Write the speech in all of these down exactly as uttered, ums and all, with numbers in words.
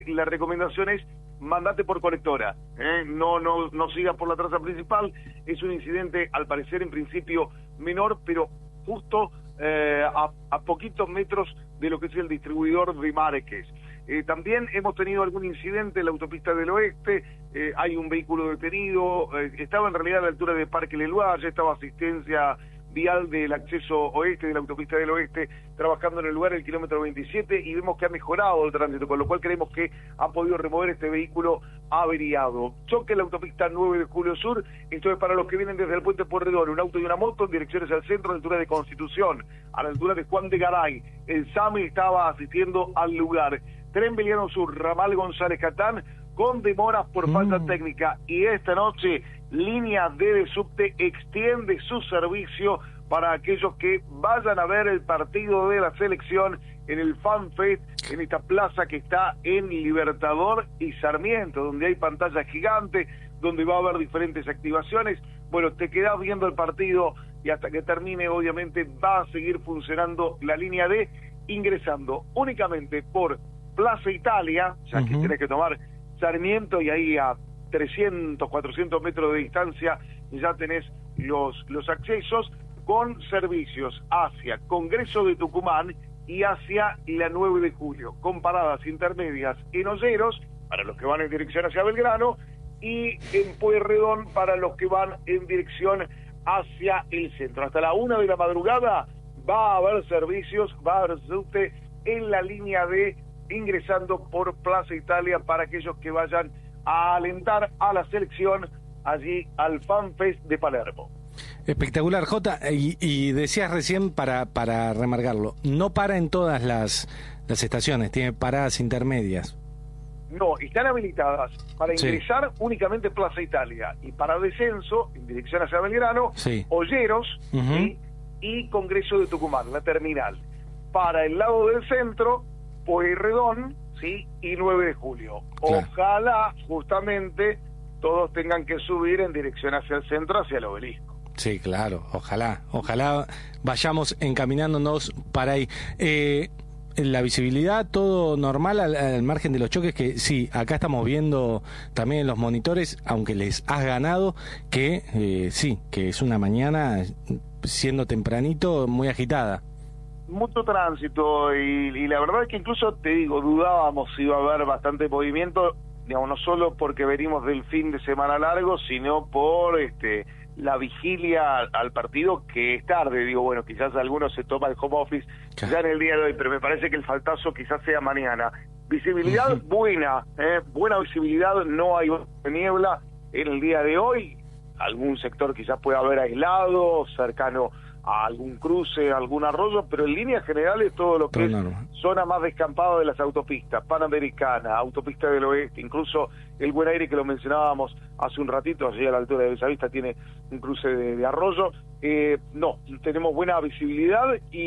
la recomendación es mandate por colectora, ¿eh? no, no, no sigas por la traza principal. Es un incidente, al parecer, en principio menor, pero justo eh, a, a poquitos metros de lo que es el distribuidor de Márquez. Eh, también hemos tenido algún incidente en la autopista del Oeste, eh, hay un vehículo detenido, eh, estaba en realidad a la altura de Parque Leloir, ya estaba asistencia vial del acceso oeste de la autopista del Oeste, trabajando en el lugar el kilómetro veintisiete, y vemos que ha mejorado el tránsito, con lo cual creemos que han podido remover este vehículo averiado. Choque en la autopista nueve de Julio Sur, esto es para los que vienen desde el puente Pueyrredón, un auto y una moto en direcciones al centro, a la altura de Constitución, a la altura de Juan de Garay. El SAMI estaba asistiendo al lugar. Tren Belgrano Sur, ramal González Catán, con demoras por mm. falta técnica, y esta noche Línea D de subte extiende su servicio para aquellos que vayan a ver el partido de la selección en el FanFest, en esta plaza que está en Libertador y Sarmiento, donde hay pantalla gigante, donde va a haber diferentes activaciones. Bueno, te quedás viendo el partido y hasta que termine, obviamente, va a seguir funcionando la Línea D, ingresando únicamente por Plaza Italia, ya uh-huh. que tenés que tomar Sarmiento, y ahí a trescientos, cuatrocientos metros de distancia ya tenés los, los accesos, con servicios hacia Congreso de Tucumán y hacia la nueve de julio, con paradas intermedias en Olleros, para los que van en dirección hacia Belgrano, y en Pueyrredón para los que van en dirección hacia el centro. Hasta la una de la madrugada va a haber servicios, va a haber subte en la Línea D, ingresando por Plaza Italia para aquellos que vayan a alentar a la selección allí al FanFest de Palermo. Espectacular, Jota, y, y decías recién, para para remarcarlo, no para en todas las, las estaciones, tiene paradas intermedias. No, están habilitadas para sí. ingresar únicamente Plaza Italia, y para descenso, en dirección hacia Belgrano, sí. Olleros uh-huh. ¿sí? y Congreso de Tucumán, la terminal. Para el lado del centro, Pueyrredón, ¿sí? y nueve de julio. Claro. Ojalá, justamente, todos tengan que subir en dirección hacia el centro, hacia el Obelisco. Sí, claro, ojalá, ojalá vayamos encaminándonos para ahí. Eh, la visibilidad, todo normal al, al margen de los choques, que sí, acá estamos viendo también en los monitores, aunque les has ganado, que eh, sí, que es una mañana, siendo tempranito, muy agitada. Mucho tránsito, y, y la verdad es que incluso, te digo, dudábamos si iba a haber bastante movimiento, digamos, no solo porque venimos del fin de semana largo, sino por este la vigilia al partido, que es tarde. Digo, bueno, quizás algunos se toma el home office ya en el día de hoy, pero me parece que el faltazo quizás sea mañana. Visibilidad uh-huh. buena, eh, buena visibilidad, no hay niebla en el día de hoy. Algún sector quizás pueda haber aislado, cercano a algún cruce, algún arroyo, pero en líneas generales todo lo que es zona más descampada de las autopistas, Panamericana, Autopista del Oeste, incluso el Buen Aire, que lo mencionábamos hace un ratito, allí a la altura de Bellavista tiene un cruce de, de arroyo. Eh, no, tenemos buena visibilidad,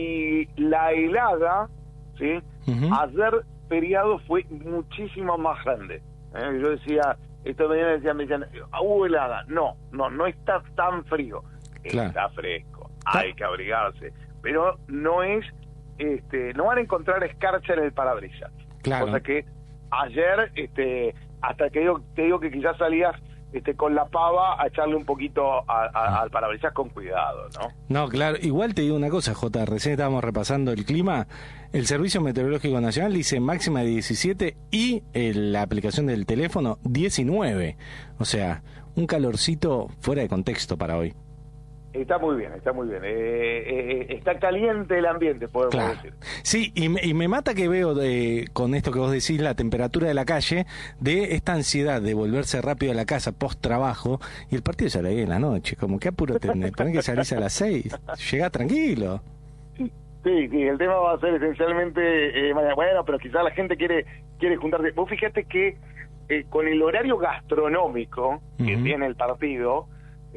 y la helada, ¿sí? Uh-huh. Ayer feriado fue muchísimo más grande. ¿eh? Yo decía, esta mañana decían, me decían, hubo helada. No, no, no está tan frío, claro. Está fresco. Hay que abrigarse, pero no es, este, no van a encontrar escarcha en el parabrisas. Claro. Cosa que ayer, este, hasta que yo te digo que quizás salías este, con la pava a echarle un poquito a, a, ah. al parabrisas con cuidado, ¿no? No, claro. Igual te digo una cosa, Jota, recién estábamos repasando el clima. El Servicio Meteorológico Nacional dice máxima de diecisiete y el, la aplicación del teléfono diecinueve. O sea, un calorcito fuera de contexto para hoy. Está muy bien, está muy bien. Eh, eh, está caliente el ambiente, podemos claro. decir. Sí, y me, y me mata que veo, de, con esto que vos decís, la temperatura de la calle, de esta ansiedad de volverse rápido a la casa post-trabajo, y el partido ya la vi en la noche. Como, ¿qué apuro tenés? Tenés que salirse a las seis. Llegá tranquilo. Sí, sí, el tema va a ser esencialmente eh, mañana. Bueno, pero quizás la gente quiere quiere juntarse. Vos fíjate que eh, con el horario gastronómico que uh-huh. tiene el partido,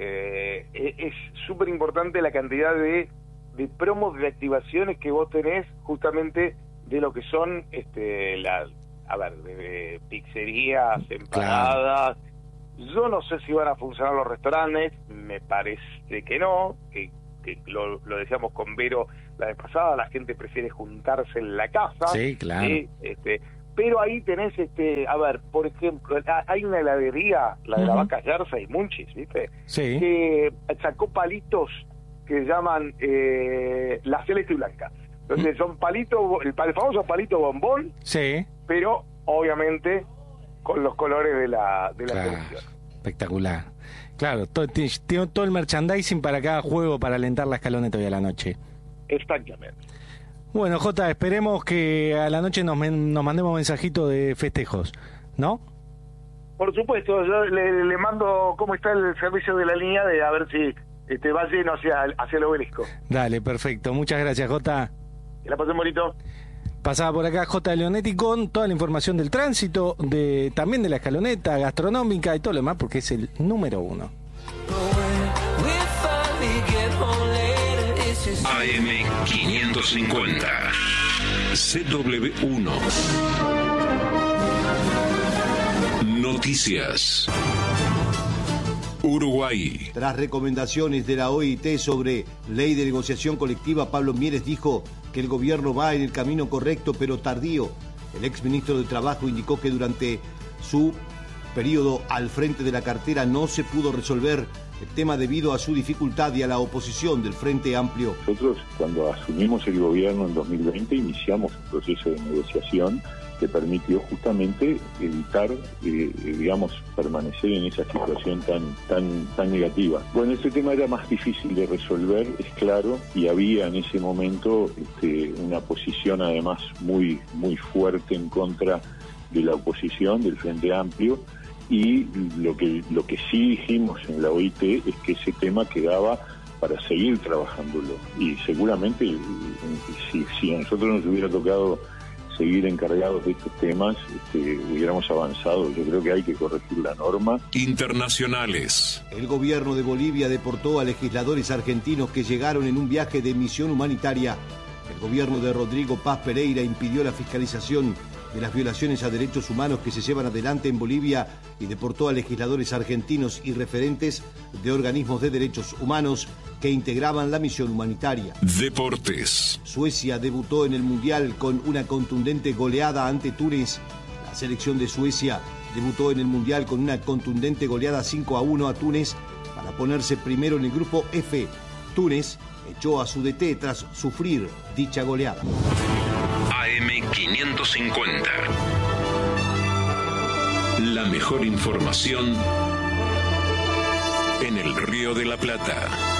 Eh, es súper importante la cantidad de, de promos, de activaciones que vos tenés, justamente de lo que son, este, la, a ver, de, de pizzerías, empanadas. Claro. Yo no sé si van a funcionar los restaurantes, me parece que no, que, que lo, lo decíamos con Vero la vez pasada, la gente prefiere juntarse en la casa. Sí, claro. ¿sí? Este, pero ahí tenés, este, a ver, por ejemplo, hay una heladería, la de uh-huh. la Vaca Yerza y Munchis, ¿viste? Sí. Que sacó palitos que llaman eh, la celeste y blanca. Entonces uh-huh. son palitos, el, el famoso palito bombón, sí, pero obviamente con los colores de la, de la claro, selección. Espectacular. Claro, todo, tiene todo el merchandising para cada juego para alentar la escaloneta hoy a la noche. Exactamente. Bueno, Jota, esperemos que a la noche nos, nos mandemos mensajito de festejos, ¿no? Por supuesto, yo le, le mando cómo está el servicio de la línea, de a ver si este, va lleno hacia, hacia el obelisco. Dale, perfecto. Muchas gracias, Jota. Que la pasen bonito. Pasaba por acá J. Leonetti con toda la información del tránsito, de también de la escaloneta gastronómica y todo lo demás, porque es el número uno. A M quinientos cincuenta C W uno Noticias. Uruguay. Tras recomendaciones de la O I T sobre ley de negociación colectiva, Pablo Mieres dijo que el gobierno va en el camino correcto pero tardío. El exministro de Trabajo indicó que durante su periodo al frente de la cartera no se pudo resolver el tema debido a su dificultad y a la oposición del Frente Amplio. Nosotros, cuando asumimos el gobierno en dos mil veinte, iniciamos un proceso de negociación que permitió justamente evitar, eh, digamos, permanecer en esa situación tan, tan, tan negativa. Bueno, este tema era más difícil de resolver, es claro, y había en ese momento este, una posición además muy, muy fuerte en contra de la oposición, del Frente Amplio, y lo que lo que sí dijimos en la O I T es que ese tema quedaba para seguir trabajándolo, y seguramente si, si a nosotros nos hubiera tocado seguir encargados de estos temas, este, hubiéramos avanzado. Yo creo que hay que corregir la norma. Internacionales. El gobierno de Bolivia deportó a legisladores argentinos que llegaron en un viaje de misión humanitaria. El gobierno de Rodrigo Paz Pereira impidió la fiscalización de las violaciones a derechos humanos que se llevan adelante en Bolivia y deportó a legisladores argentinos y referentes de organismos de derechos humanos que integraban la misión humanitaria. Deportes. Suecia debutó en el Mundial con una contundente goleada ante Túnez. La selección de Suecia debutó en el Mundial con una contundente goleada cinco a uno a Túnez para ponerse primero en el grupo F. Túnez echó a su D T tras sufrir dicha goleada. A M quinientos cincuenta. La mejor información en el Río de la Plata.